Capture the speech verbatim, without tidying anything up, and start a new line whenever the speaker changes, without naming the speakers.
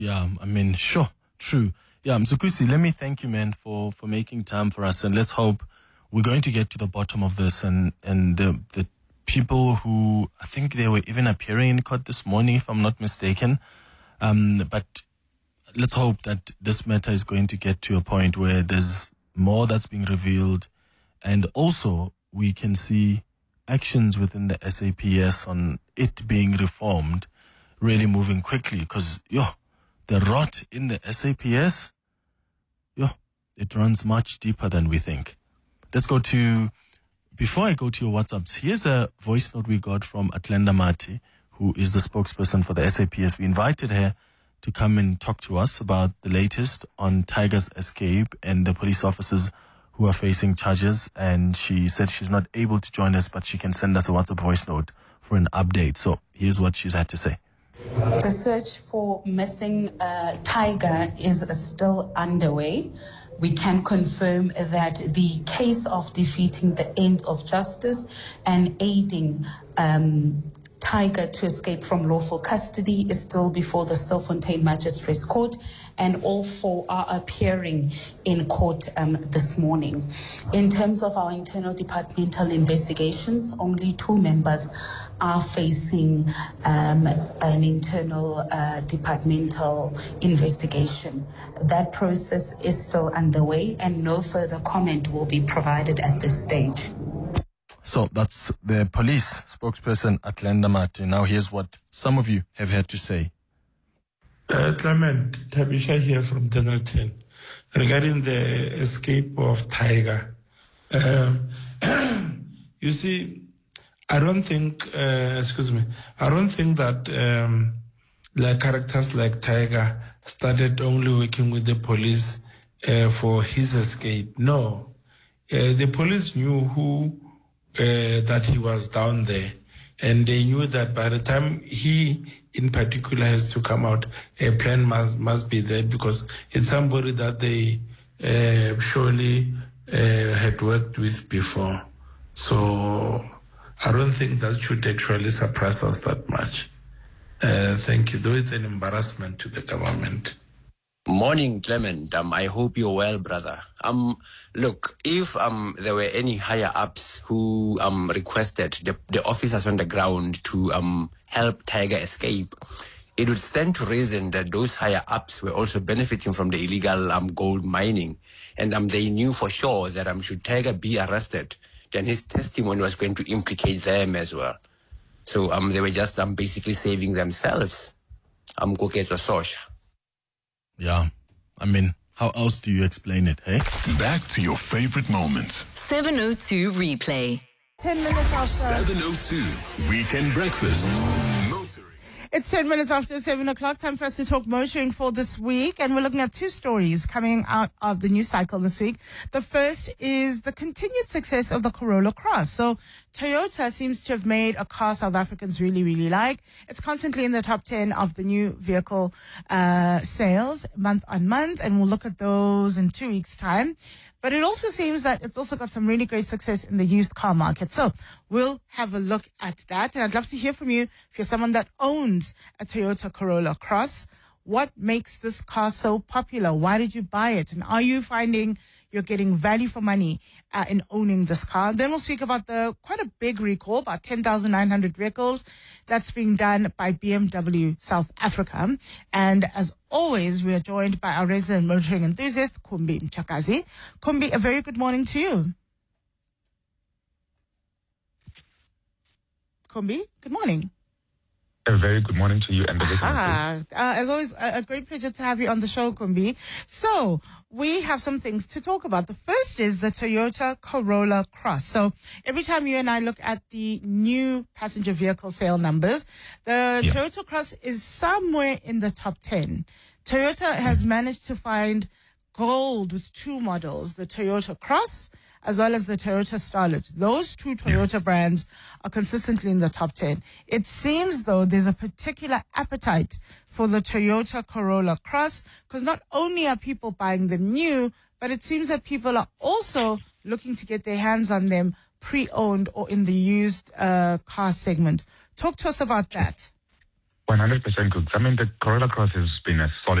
Yeah, I mean, sure, true. Yeah, Mzukusi, let me thank you, man, for, for making time for us. And let's hope we're going to get to the bottom of this. And, and the, the people who, I think they were even appearing in court this morning, if I'm not mistaken. Um, but let's hope that this matter is going to get to a point where there's more that's being revealed. And also we can see actions within the S A P S on it being reformed really moving quickly. Because, yo, the rot in the S A P S, yo, it runs much deeper than we think. Let's go to, before I go to your WhatsApps, here's a voice note we got from Atlenda Mati, who is the spokesperson for the S A P S. We invited her to come and talk to us about the latest on Tiger's escape and the police officers who are facing charges. And she said she's not able to join us, but she can send us a WhatsApp voice note for an update. So here's what she's had to say.
The search for missing uh, Tiger is still underway. We can confirm that the case of defeating the ends of justice and aiding um, Tiger to escape from lawful custody is still before the Stilfontein Magistrates Court, and all four are appearing in court um, this morning. In terms of our internal departmental investigations, only two members are facing um, an internal uh, departmental investigation. That process is still underway, and no further comment will be provided at this stage.
So that's the police spokesperson, Atlenda Mati. Now here's what some of you have had to say.
Uh, Clement, Tabisha here from Denelton. Regarding the escape of Tiger. Uh, you see, I don't think, uh, excuse me, I don't think that um, like characters like Tiger started only working with the police uh, for his escape. No. Uh, the police knew who Uh, that he was down there, and they knew that by the time he in particular has to come out, a plan must must be there, because it's somebody that they uh, surely uh, had worked with before. So I don't think that should actually surprise us that much. Uh, thank you. Though it's an embarrassment to the government.
Morning, Clement. Um, I hope you're well, brother. Um, look, if um there were any higher ups who um requested the, the officers on the ground to um help Tiger escape, it would stand to reason that those higher ups were also benefiting from the illegal um gold mining, and um they knew for sure that um should Tiger be arrested, then his testimony was going to implicate them as well. So um they were just um basically saving themselves. Um, Koketso Sosha.
Yeah, I mean, how else do you explain it, hey?
Back to your favorite moments.
seven oh two replay.
ten minutes after.
seven oh two Weekend Breakfast.
It's ten minutes after seven o'clock. Time for us to talk motoring for this week. And we're looking at two stories coming out of the news cycle this week. The first is the continued success of the Corolla Cross. So Toyota seems to have made a car South Africans really, really like. It's constantly in the top ten of the new vehicle uh, sales month on month. And we'll look at those in two weeks' time. But it also seems that it's also got some really great success in the used car market. So we'll have a look at that. And I'd love to hear from you if you're someone that owns a Toyota Corolla Cross. What makes this car so popular? Why did you buy it? And are you finding you're getting value for money uh, in owning this car? Then we'll speak about the quite a big recall, about ten thousand nine hundred vehicles that's being done by B M W South Africa. And as always, we are joined by our resident motoring enthusiast, Kumbi Mchakazi. Kumbi, a very good morning to you. Kumbi, good morning.
A very good morning to you and the listeners.
Ah, uh, as always, a, a great pleasure to have you on the show, Kumbi. So, we have some things to talk about. The first is the Toyota Corolla Cross. So, every time you and I look at the new passenger vehicle sale numbers, the yeah. Toyota Cross is somewhere in the top ten. Toyota has managed to find gold with two models, the Toyota Cross as well as the Toyota Starlet. Those two Toyota yeah. brands are consistently in the top ten. It seems, though, there's a particular appetite for the Toyota Corolla Cross, because not only are people buying them new, but it seems that people are also looking to get their hands on them pre-owned or in the used uh, car segment. Talk to us about that.
one hundred percent Cooks. I mean, the Corolla Cross has been a solid